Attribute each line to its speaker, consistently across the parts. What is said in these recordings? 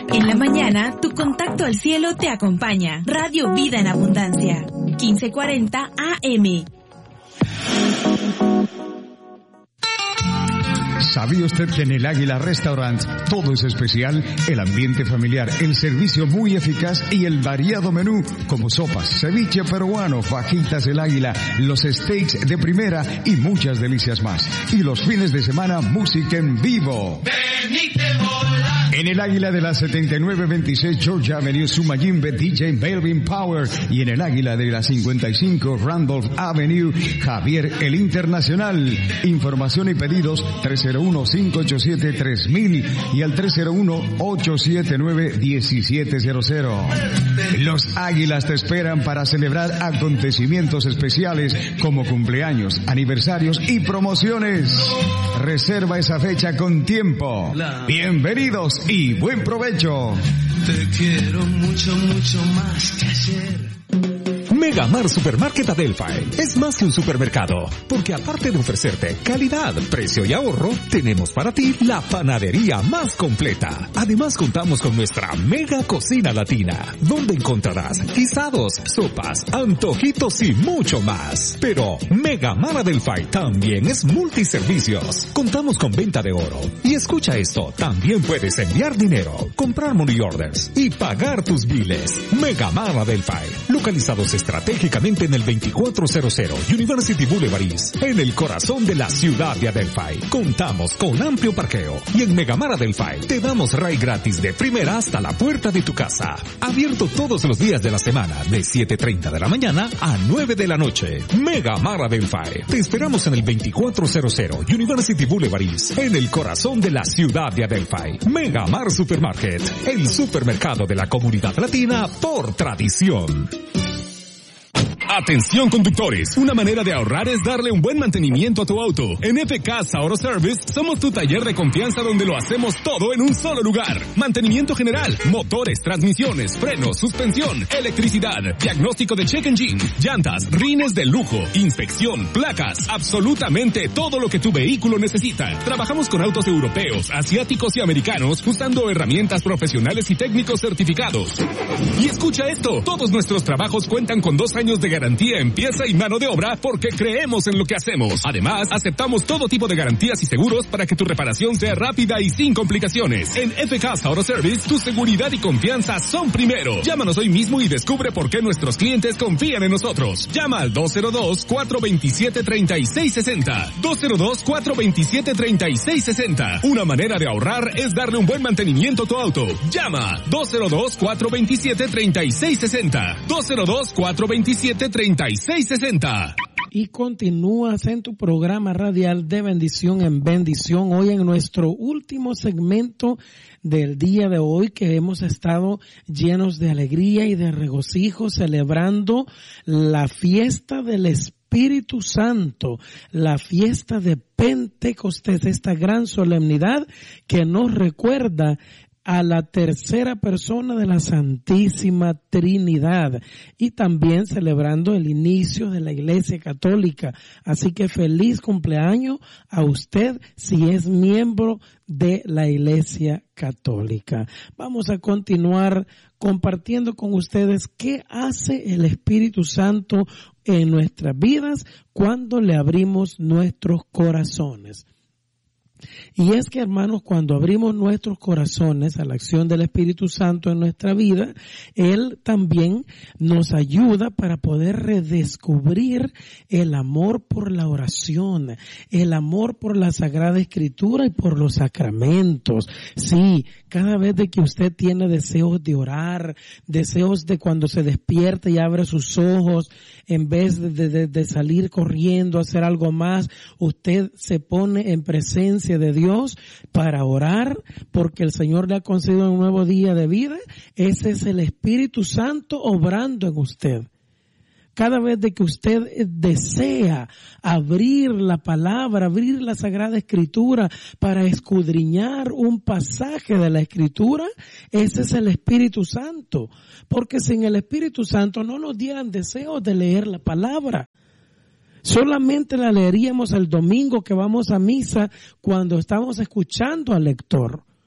Speaker 1: En la mañana, tu contacto al cielo te acompaña. Radio Vida en Abundancia, 1540 AM.
Speaker 2: ¿Sabía usted que en el Águila Restaurant todo es especial? El ambiente familiar, el servicio muy eficaz y el variado menú como sopas, ceviche peruano, fajitas del Águila, los steaks de primera y muchas delicias más. Y los fines de semana, música en vivo. En el Águila de la 7926 Georgia Avenue, Sumayimbe, DJ Melvin Power. Y en el Águila de la 55 Randolph Avenue, Javier el Internacional. Información y pedidos 301-587-3000 y al 301-879-1700. Los Águilas te esperan para celebrar acontecimientos especiales como cumpleaños, aniversarios y promociones. Reserva esa fecha con tiempo. Bienvenidos y buen provecho.
Speaker 3: Te quiero mucho, mucho más que ayer.
Speaker 4: Megamar Supermarket Adelphi es más que un supermercado, porque aparte de ofrecerte calidad, precio y ahorro, tenemos para ti la panadería más completa. Además contamos con nuestra mega cocina latina, donde encontrarás guisados, sopas, antojitos y mucho más. Pero Megamar Adelphi también es multiservicios. Contamos con venta de oro. Y escucha esto, también puedes enviar dinero, comprar money orders y pagar tus biles. Megamar Adelphi, localizados estratégicamente en el 2400 University Boulevard East, en el corazón de la ciudad de Adelphi. Contamos con amplio parqueo y en Megamar Adelphi te damos ride gratis de primera hasta la puerta de tu casa. Abierto todos los días de la semana de 7:30 de la mañana a 9 de la noche. Megamar Adelphi. Te esperamos en el 2400 University Boulevard East, en el corazón de la ciudad de Adelphi. Megamar Supermarket, el supermercado de la comunidad latina por tradición.
Speaker 5: Atención conductores, una manera de ahorrar es darle un buen mantenimiento a tu auto. En FK Auto Service somos tu taller de confianza donde lo hacemos todo en un solo lugar. Mantenimiento general, motores, transmisiones, frenos, suspensión, electricidad, diagnóstico de check engine, llantas, rines de lujo, inspección, placas, absolutamente todo lo que tu vehículo necesita. Trabajamos con autos europeos, asiáticos y americanos usando herramientas profesionales y técnicos certificados. Y escucha esto, todos nuestros trabajos cuentan con 2 años de garantía en pieza y mano de obra porque creemos en lo que hacemos. Además, aceptamos todo tipo de garantías y seguros para que tu reparación sea rápida y sin complicaciones. En FK Auto Service, tu seguridad y confianza son primero. Llámanos hoy mismo y descubre por qué nuestros clientes confían en nosotros. Llama al 202-427-3660. 202-427-3660. Una manera de ahorrar es darle un buen mantenimiento a tu auto. Llama 202-427-3660. 202-427-3660.
Speaker 6: Y continúas en tu programa radial de bendición en bendición. Hoy en nuestro último segmento del día de hoy, que hemos estado llenos de alegría y de regocijo celebrando la fiesta del Espíritu Santo, la fiesta de Pentecostés, esta gran solemnidad que nos recuerda a la tercera persona de la Santísima Trinidad, y también celebrando el inicio de la Iglesia Católica. Así que feliz cumpleaños a usted si es miembro de la Iglesia Católica. Vamos a continuar compartiendo con ustedes qué hace el Espíritu Santo en nuestras vidas cuando le abrimos nuestros corazones. Y es que, hermanos, cuando abrimos nuestros corazones a la acción del Espíritu Santo en nuestra vida, Él también nos ayuda para poder redescubrir el amor por la oración, el amor por la Sagrada Escritura y por los sacramentos. Sí, cada vez de que usted tiene deseos de orar, deseos de cuando se despierta y abre sus ojos, en vez de salir corriendo a hacer algo más, usted se pone en presencia de Dios para orar, porque el Señor le ha concedido un nuevo día de vida. Ese es el Espíritu Santo obrando en usted. Cada vez de que usted desea abrir la palabra, abrir la Sagrada Escritura para escudriñar un pasaje de la Escritura, ese es el Espíritu Santo. Porque sin el Espíritu Santo no nos dieran deseos de leer la palabra. Solamente la leeríamos el domingo que vamos a misa cuando estamos escuchando al lector.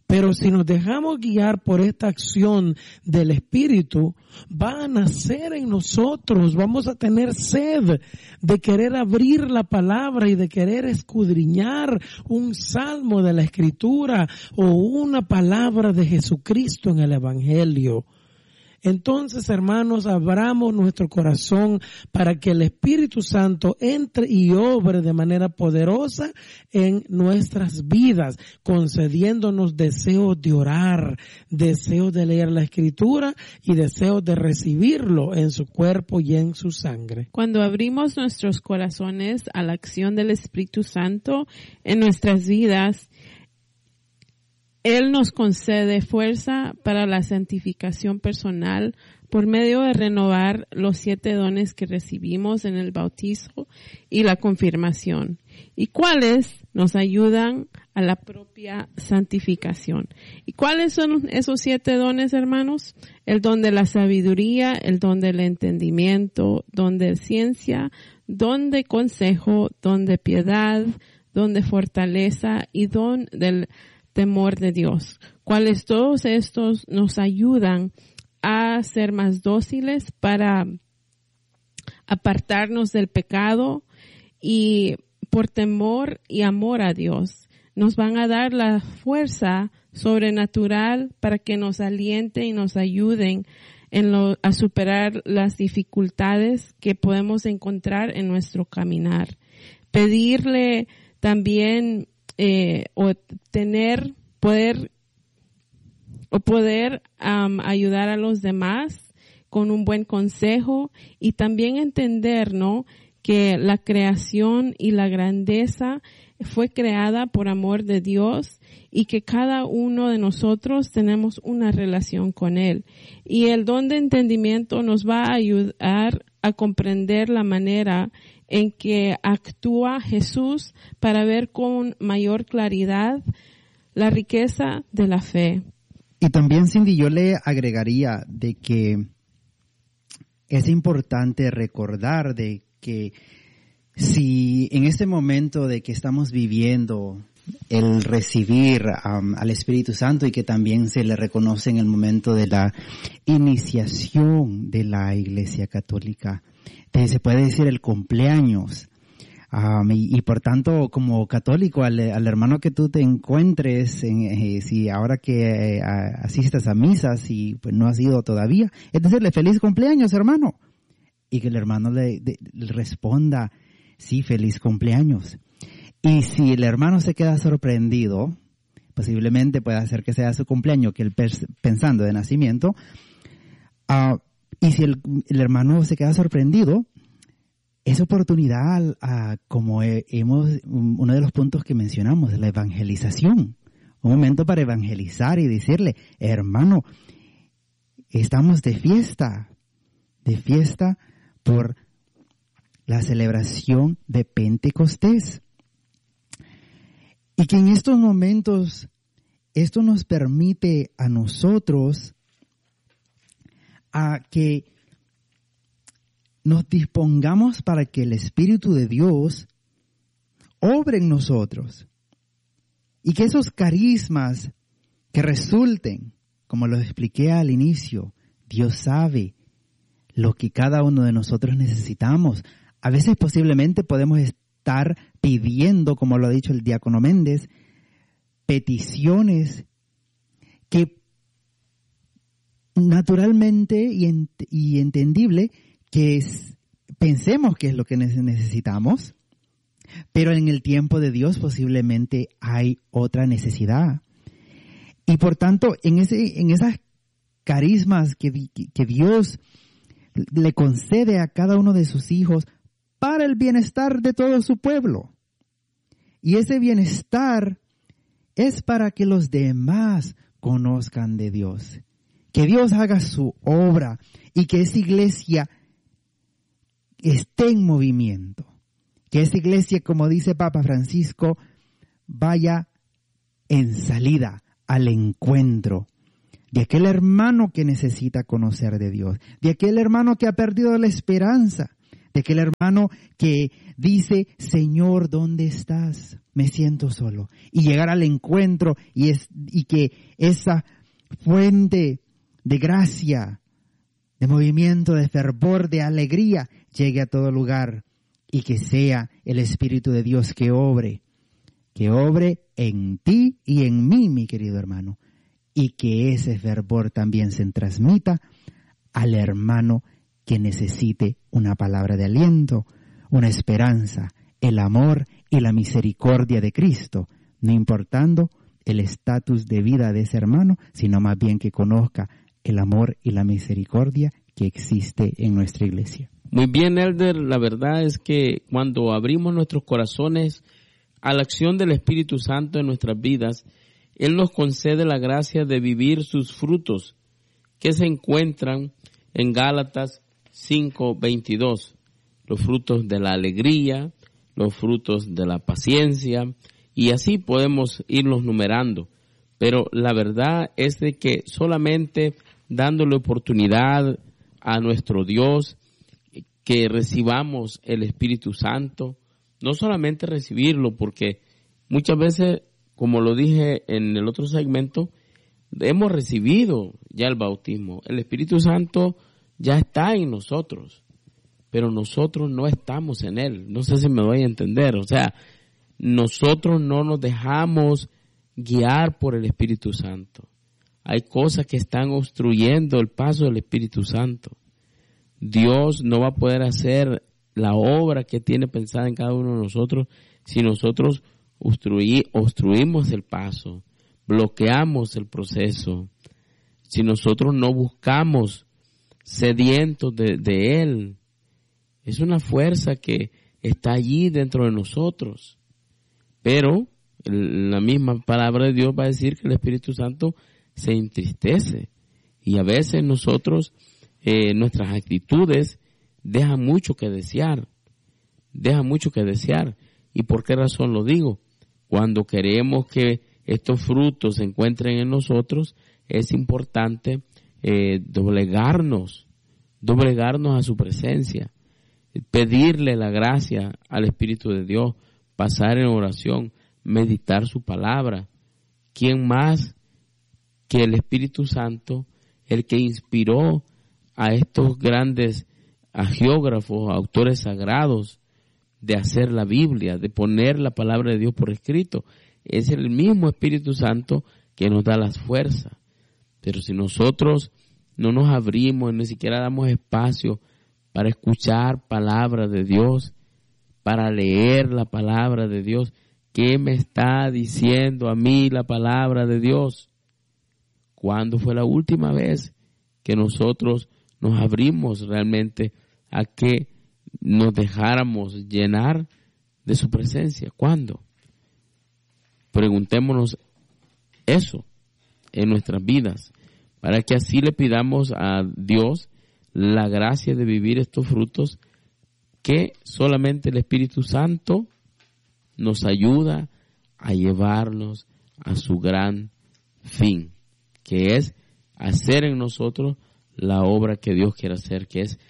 Speaker 6: Pero si nos dejamos guiar por esta acción del Espíritu, va a nacer en nosotros, vamos a tener sed de querer abrir la palabra y de querer escudriñar un salmo de la Escritura o una palabra de Jesucristo en el Evangelio. Entonces, hermanos, abramos nuestro corazón para que el Espíritu Santo entre y obre de manera poderosa en nuestras vidas, concediéndonos deseos de orar, deseos de leer la Escritura y deseos de recibirlo en su cuerpo y en su sangre.
Speaker 7: Cuando abrimos nuestros corazones a la acción del Espíritu Santo en nuestras vidas, Él nos concede fuerza para la santificación personal por medio de renovar los 7 dones que recibimos en el bautizo y la confirmación, y cuáles nos ayudan a la propia santificación. ¿Y cuáles son esos 7 dones, hermanos? El don de la sabiduría, el don del entendimiento, don de ciencia, don de consejo, don de piedad, don de fortaleza y don del temor de Dios, cuales todos estos nos ayudan a ser más dóciles para apartarnos del pecado y por temor y amor a Dios. Nos van a dar la fuerza sobrenatural para que nos alienten y nos ayuden a superar las dificultades que podemos encontrar en nuestro caminar. Pedirle también poder ayudar a los demás con un buen consejo y también entender, ¿no?, que la creación y la grandeza fue creada por amor de Dios y que cada uno de nosotros tenemos una relación con Él. Y el don de entendimiento nos va a ayudar a comprender la manera en que actúa Jesús para ver con mayor claridad la riqueza de la fe.
Speaker 8: Y también, Cindy, yo le agregaría de que es importante recordar de que si en este momento de que estamos viviendo el recibir al Espíritu Santo y que también se le reconoce en el momento de la iniciación de la Iglesia Católica, se puede decir el cumpleaños. Y por tanto, como católico, al hermano que tú te encuentres, si ahora que asistas a misas y pues no has ido todavía, es decirle feliz cumpleaños, hermano. Y que el hermano le responda, sí, feliz cumpleaños. Y si el hermano se queda sorprendido, posiblemente pueda ser que sea su cumpleaños que él pensando de nacimiento, y si el hermano se queda sorprendido, es oportunidad, como uno de los puntos que mencionamos, la evangelización. Un momento para evangelizar y decirle, hermano, estamos de fiesta por la celebración de Pentecostés. Y que en estos momentos, esto nos permite a nosotros a que nos dispongamos para que el Espíritu de Dios obre en nosotros y que esos carismas que resulten, como lo expliqué al inicio, Dios sabe lo que cada uno de nosotros necesitamos. A veces posiblemente podemos estar pidiendo, como lo ha dicho el diácono Méndez, peticiones que naturalmente y entendible que pensemos que es lo que necesitamos, pero en el tiempo de Dios posiblemente hay otra necesidad. Y por tanto, en esas carismas que Dios le concede a cada uno de sus hijos para el bienestar de todo su pueblo. Y ese bienestar es para que los demás conozcan de Dios. Que Dios haga su obra y que esa iglesia esté en movimiento. Que esa iglesia, como dice Papa Francisco, vaya en salida al encuentro de aquel hermano que necesita conocer de Dios, de aquel hermano que ha perdido la esperanza, de aquel hermano que dice, Señor, ¿dónde estás? Me siento solo. Y llegar al encuentro y que esa fuente de gracia, de movimiento, de fervor, de alegría, llegue a todo lugar y que sea el Espíritu de Dios que obre en ti y en mí, mi querido hermano, y que ese fervor también se transmita al hermano que necesite una palabra de aliento, una esperanza, el amor y la misericordia de Cristo, no importando el estatus de vida de ese hermano, sino más bien que conozca el amor y la misericordia que existe en nuestra iglesia.
Speaker 9: Muy bien, Elder, la verdad es que cuando abrimos nuestros corazones a la acción del Espíritu Santo en nuestras vidas, Él nos concede la gracia de vivir sus frutos, que se encuentran en Gálatas 5:22, los frutos de la alegría, los frutos de la paciencia, y así podemos irlos numerando. Pero la verdad es de que solamente dándole oportunidad a nuestro Dios, que recibamos el Espíritu Santo, no solamente recibirlo, porque muchas veces, como lo dije en el otro segmento, hemos recibido ya el bautismo. El Espíritu Santo ya está en nosotros, pero nosotros no estamos en Él. No sé si me doy a entender. O sea, nosotros no nos dejamos guiar por el Espíritu Santo. Hay cosas que están obstruyendo el paso del Espíritu Santo. Dios no va a poder hacer la obra que tiene pensada en cada uno de nosotros si nosotros obstruimos el paso, bloqueamos el proceso, si nosotros no buscamos sedientos de Él. Es una fuerza que está allí dentro de nosotros, pero la misma palabra de Dios va a decir que el Espíritu Santo se entristece, y a veces nosotros, nuestras actitudes dejan mucho que desear. ¿Y por qué razón lo digo? Cuando queremos que estos frutos se encuentren en nosotros, es importante doblegarnos a su presencia, pedirle la gracia al Espíritu de Dios, pasar en oración, meditar su palabra. ¿Quién más que el Espíritu Santo, el que inspiró a estos grandes geógrafos, autores sagrados, de hacer la Biblia, de poner la palabra de Dios por escrito? Es el mismo Espíritu Santo que nos da las fuerzas. Pero si nosotros no nos abrimos, ni siquiera damos espacio para escuchar palabra de Dios, para leer la palabra de Dios, ¿qué me está diciendo a mí la palabra de Dios? ¿Cuándo fue la última vez que nosotros nos abrimos realmente a que nos dejáramos llenar de su presencia? ¿Cuándo? Preguntémonos eso en nuestras vidas, para que así le pidamos a Dios la gracia de vivir estos frutos que solamente el Espíritu Santo nos ayuda a llevarnos a su gran fin, que es hacer en nosotros la obra que Dios quiere hacer, que es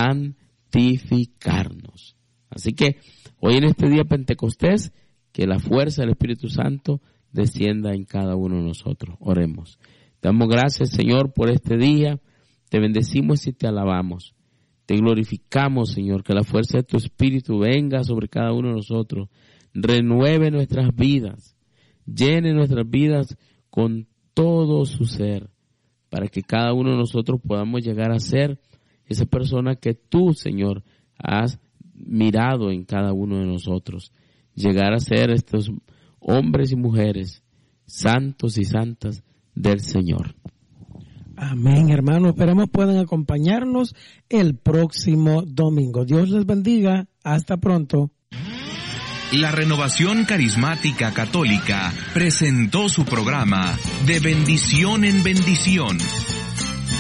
Speaker 9: santificarnos. Así que hoy en este día Pentecostés, que la fuerza del Espíritu Santo descienda en cada uno de nosotros. Oremos. Te damos gracias, Señor, por este día. Te bendecimos y te alabamos. Te glorificamos, Señor, que la fuerza de tu Espíritu venga sobre cada uno de nosotros. Renueve nuestras vidas. Llene nuestras vidas con todo su ser, para que cada uno de nosotros podamos llegar a ser esa persona que tú, Señor, has mirado en cada uno de nosotros. Llegar a ser estos hombres y mujeres santos y santas del Señor.
Speaker 6: Amén, hermano. Esperamos puedan acompañarnos el próximo domingo. Dios les bendiga. Hasta pronto.
Speaker 10: La Renovación Carismática Católica presentó su programa De Bendición en Bendición